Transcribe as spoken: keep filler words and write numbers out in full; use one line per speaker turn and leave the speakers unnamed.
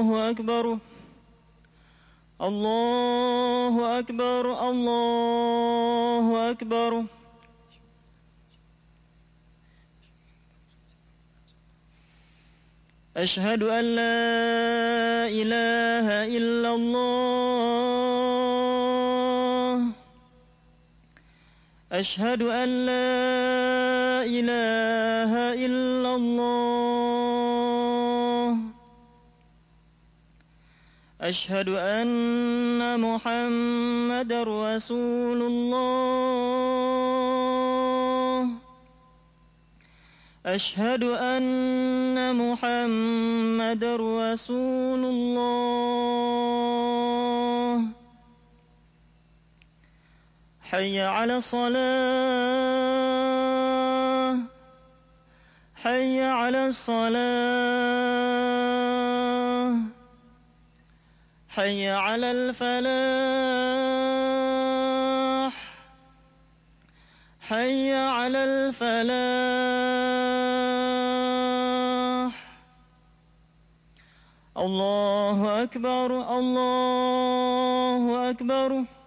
الله أكبر الله أكبر الله أكبر. أشهد أن لا إله إلا الله أشهد أن لا إله إلا الله أشهد أن محمدًا رسول الله أشهد أن محمدًا رسول الله. حي على الصلاة حي على الصلاة حي على الفلاح حي على الفلاح. الله أكبر الله أكبر.